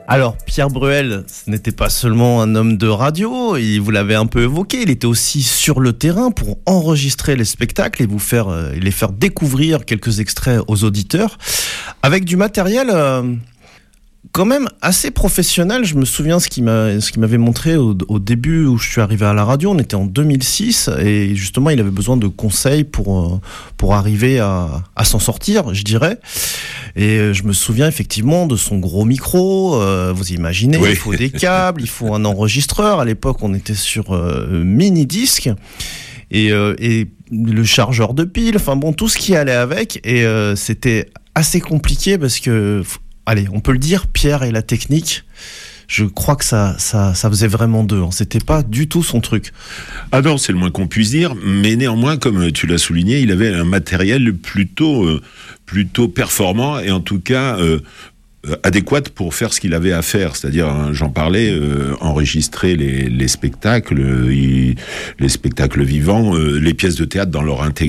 Alors, Pierre Bruel, ce n'était pas seulement un homme de radio, vous l'avez un peu évoqué, il était aussi sur le terrain pour enregistrer les spectacles et les faire découvrir quelques extraits aux auditeurs, avec du matériel quand même assez professionnel. Je me souviens ce qu'il m'avait montré au début où je suis arrivé à la radio. On était en 2006 et justement il avait besoin de conseils pour arriver à s'en sortir, je dirais. Et je me souviens effectivement de son gros micro. Vous imaginez, oui. Il faut des câbles, il faut un enregistreur. À l'époque, on était sur mini-disque et le chargeur de pile. Enfin bon, tout ce qui allait avec. Et c'était assez compliqué parce que, allez, on peut le dire, Pierre et la technique. Je crois que ça faisait vraiment deux. C'était pas du tout son truc. Ah non, c'est le moins qu'on puisse dire. Mais néanmoins, comme tu l'as souligné, il avait un matériel plutôt performant et en tout cas adéquate pour faire ce qu'il avait à faire. C'est-à-dire, j'en parlais, enregistrer les spectacles, les spectacles vivants, les pièces de théâtre dans leur intégralité.